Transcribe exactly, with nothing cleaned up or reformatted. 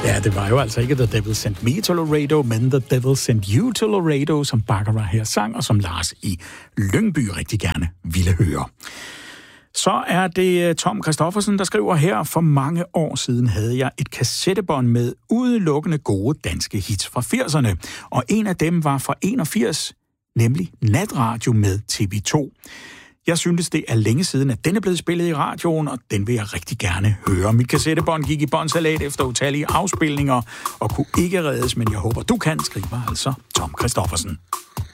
Ja, det var jo altså ikke The Devil Sent Me to Laredo, men The Devil Sent You to Laredo, som Baccarat her sang, og som Lars i Lyngby rigtig gerne ville høre. Så er det Tom Christoffersen, der skriver her: for mange år siden havde jeg et kassettebånd med udelukkende gode danske hits fra firserne, og en af dem var fra enogfirs, nemlig Natradio med T V to. Jeg synes, det er længe siden, at den er blevet spillet i radioen, og den vil jeg rigtig gerne høre. Mit kassettebånd gik i båndsalat efter utallige afspilninger og kunne ikke reddes, men jeg håber, du kan, skriver altså Tom Christoffersen.